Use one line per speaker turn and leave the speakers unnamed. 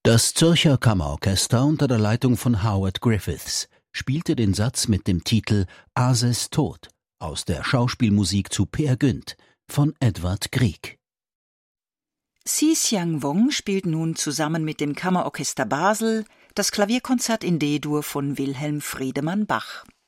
Das Zürcher Kammerorchester unter der Leitung von Howard Griffiths spielte den Satz mit dem Titel Ases Tod aus der Schauspielmusik zu Peer Gynt von Edvard Grieg.
Si Xiang Wong spielt nun zusammen mit dem Kammerorchester Basel das Klavierkonzert in D-Dur von Wilhelm Friedemann Bach.